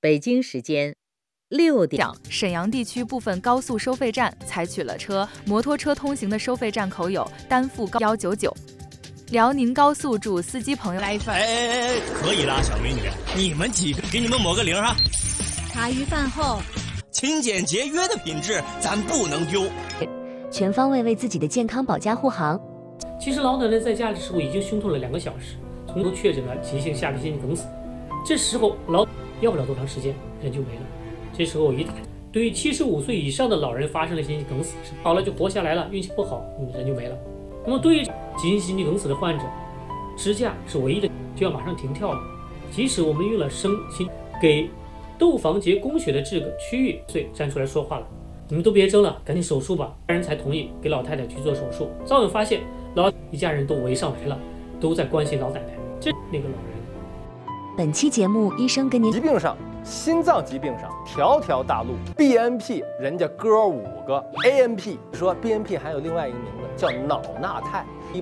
北京时间6点， 沈阳地区部分高速收费站采取了摩托车通行的收费站口有单付高199。辽宁高速祝司机朋友来一份。 可以啦，小美女，你们几个给你们抹个零哈。 茶余饭后， 勤俭节约的品质咱不能丢， 全方位为自己的健康保驾护航。 其实老奶奶在家的时候已经胸痛了2个小时，从头确诊了急性下皮心肌梗死。这时候要不了多长时间人就没了。这时候一打，对于75岁以上的老人发生了心肌梗死，好了就活下来了，运气不好人就没了。那么对于急性心肌梗死的患者，支架是唯一的，就要马上停跳了。即使我们用了生心给窦房结供血的这个区域，所以站出来说话了，你们都别争了，赶紧手术吧。家人才同意给老太太去做手术。早晚发现一家人都围上来了，都在关心老奶奶，那个老人。 本期节目，医生跟您疾病上，心脏疾病上条条大路 ，BNP 人家哥5个 ，ANP 说 BNP 还有另外一个名字叫脑钠肽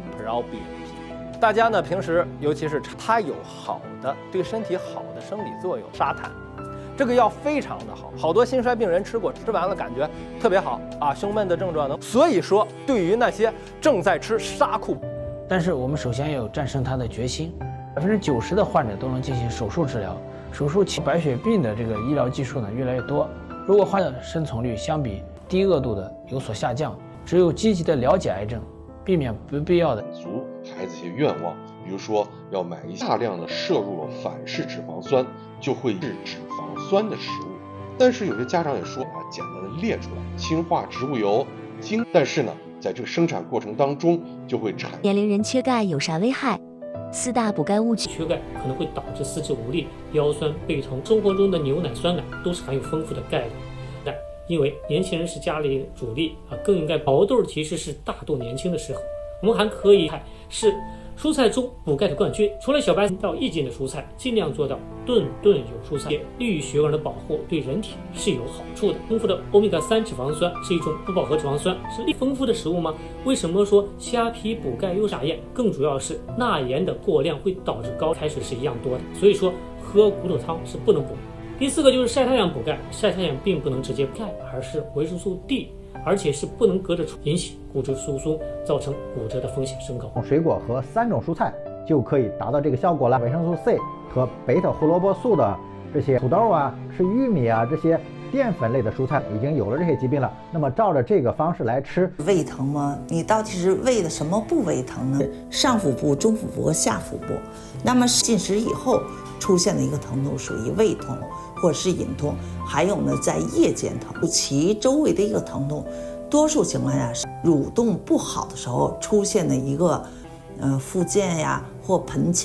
，1-proBNP。大家呢平时尤其是它有好的对身体好的生理作用，沙坦。这个药非常的好，好多心衰病人吃过，吃完了感觉特别好啊，胸闷的症状呢。所以说，对于那些正在吃沙库， 但是我们首先要有战胜它的决心。90%的患者都能进行手术治疗，手术期白血病的这个医疗技术呢越来越多。如果患者生存率相比低恶度的有所下降，只有积极的了解癌症，避免不必要的满足孩子一些愿望，比如说要买大量的摄入了反式脂肪酸就会致脂肪酸的食物。但是有些家长也说简单的列出来，氢化植物油、精，但是呢，在这个生产过程当中就会产年龄人缺钙有啥危害？4大补钙误区。 缺钙可能会导致四肢无力、腰酸背疼。生活中的牛奶、酸奶都是含有丰富的钙的。但因为年轻人是家里的主力更应该熬豆其实是大度年轻的时候。我们还可以是蔬菜中补钙的冠军，除了小白菜到1斤的蔬菜，尽量做到顿顿有蔬菜，利于血管的保护，对人体是有好处的。丰富的欧米伽3脂肪酸是一种不饱和脂肪酸，是丰富的食物吗？为什么说虾皮补钙又傻验？更主要是钠盐的过量会导致高开水是一样多的，所以说喝骨头汤是不能补。第4个就是晒太阳补钙，晒太阳并不能直接钙，而是维生素 D， 而且是不能隔着引起骨质疏松，造成骨折的风险升高。 水果和3种蔬菜就可以达到这个效果了。维生素 C 和贝塔胡萝卜素的这些土豆啊、吃玉米啊这些淀粉类的蔬菜已经有了这些疾病了。那么照着这个方式来吃， 胃疼吗？你到底是胃的什么部位疼呢？上腹部、中腹部和下腹部。那么进食以后出现的一个疼痛属于胃痛或者是隐痛，还有呢在夜间疼，其周围的一个疼痛，多数情况下是蠕动不好的时候出现的一个附件呀或盆腔。